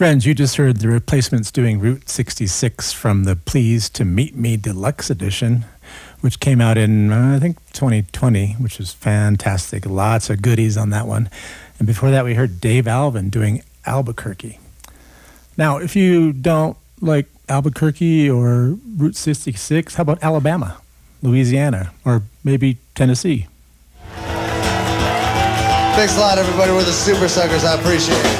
Friends, you just heard the Replacements doing Route 66 from the Please to Meet Me Deluxe Edition, which came out in, I think, 2020, which was fantastic. Lots of goodies on that one. And before that, we heard Dave Alvin doing Albuquerque. Now, if you don't like Albuquerque or Route 66, how about Alabama, Louisiana, or maybe Tennessee? Thanks a lot, everybody. We're the Super Suckers. I appreciate it.